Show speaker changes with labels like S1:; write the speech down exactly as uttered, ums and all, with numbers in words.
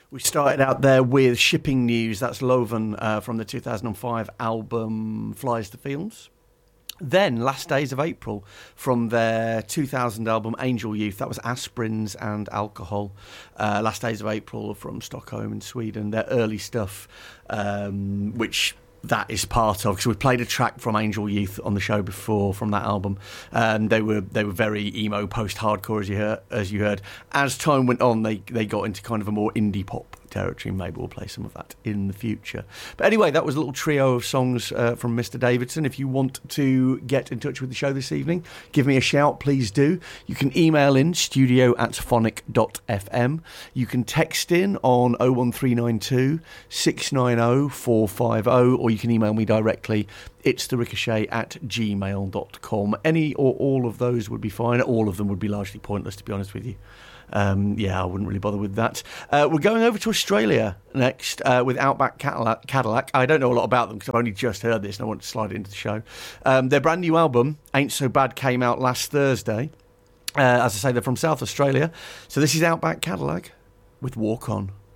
S1: We started out there with Shipping News. That's Loven uh, from the two thousand five album Flies to Films. Then Last Days of April from their two thousand album Angel Youth. That was Aspirins and Alcohol. Uh, Last Days of April from Stockholm in Sweden. Their early stuff, um, which... that is part of, because we played a track from Angel Youth on the show before from that album, and they were they were very emo post-hardcore as you heard. As you heard, as time went on, they they got into kind of a more indie pop territory. Maybe we'll play some of that in the future. But anyway, that was a little trio of songs uh, from Mister Davidson. If you want to get in touch with the show this evening, give me a shout, please do. You can email in studio at phonic dot f m. You can text in on oh one three nine two, six nine oh, four five oh, or you can email me directly. It's the ricochet at gmail dot com. Any or all of those would be fine. All of them would be largely pointless, to be honest with you. Um, yeah, I wouldn't really bother with that. Uh, we're going over to Australia next uh, with Outback Cadillac. Cadillac. I don't know a lot about them because I've only just heard this and I want to slide it into the show. Um, their brand new album, Ain't So Bad, came out last Thursday. Uh, as I say, they're from South Australia. So this is Outback Cadillac with Walk On.